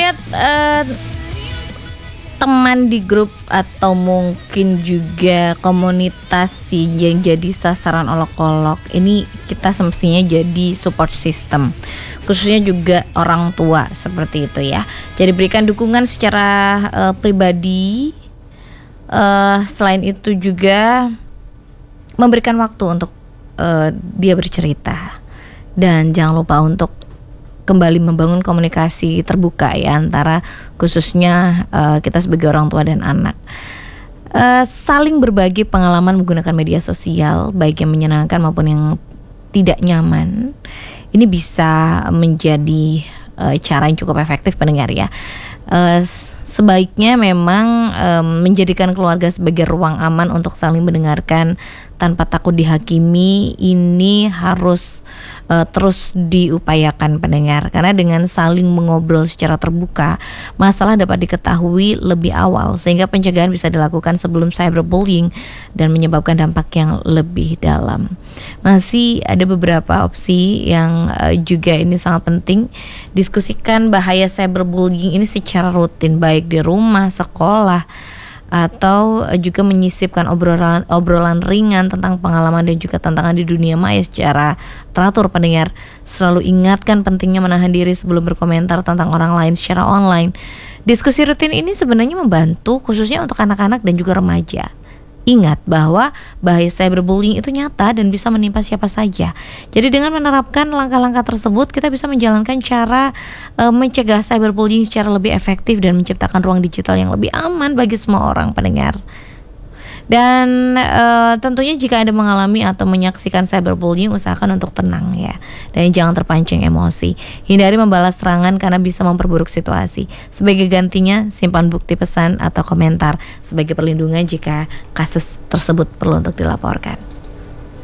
lihat teman di grup atau mungkin juga komunitas sih yang jadi sasaran olok-olok, ini kita semestinya jadi support system, khususnya juga orang tua seperti itu ya. Jadi berikan dukungan secara pribadi. Selain itu juga memberikan waktu untuk dia bercerita, dan jangan lupa untuk kembali membangun komunikasi terbuka ya antara khususnya kita sebagai orang tua dan anak. Saling berbagi pengalaman menggunakan media sosial, baik yang menyenangkan maupun yang tidak nyaman. Ini bisa menjadi cara yang cukup efektif pendengar ya. Sebaiknya memang menjadikan keluarga sebagai ruang aman untuk saling mendengarkan tanpa takut dihakimi. Ini harus terus diupayakan pendengar, karena dengan saling mengobrol secara terbuka, masalah dapat diketahui lebih awal sehingga pencegahan bisa dilakukan sebelum cyberbullying dan menyebabkan dampak yang lebih dalam. Masih ada beberapa opsi yang juga ini sangat penting. Diskusikan bahaya cyberbullying ini secara rutin, baik di rumah, sekolah, atau juga menyisipkan obrolan ringan tentang pengalaman dan juga tantangan di dunia maya secara teratur pendengar. Selalu ingatkan pentingnya menahan diri sebelum berkomentar tentang orang lain secara online. Diskusi rutin ini sebenarnya membantu khususnya untuk anak-anak dan juga remaja. Ingat bahwa bahaya cyberbullying itu nyata dan bisa menimpa siapa saja. Jadi dengan menerapkan langkah-langkah tersebut, kita bisa menjalankan cara mencegah cyberbullying secara lebih efektif dan menciptakan ruang digital yang lebih aman bagi semua orang pendengar. Dan tentunya jika Anda mengalami atau menyaksikan cyberbullying, usahakan untuk tenang ya, dan jangan terpancing emosi. Hindari membalas serangan karena bisa memperburuk situasi. Sebagai gantinya, simpan bukti pesan atau komentar sebagai perlindungan jika kasus tersebut perlu untuk dilaporkan.